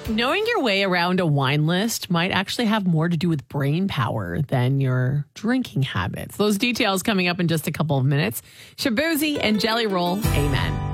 Knowing your way around a wine list might actually have more to do with brain power than your drinking habits. Those details coming up in just a couple of minutes. Shaboozey and Jelly Roll, amen.